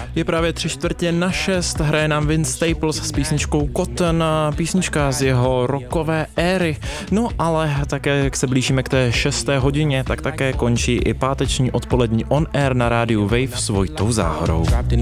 Je právě 3:45, hraje nám Vince Staples s písničkou Cotton, písnička z jeho rockové éry. No ale také, jak se blížíme k té 6. hodině, tak také končí i páteční odpolední On Air na rádiu Wave s Vojtou Záhorou.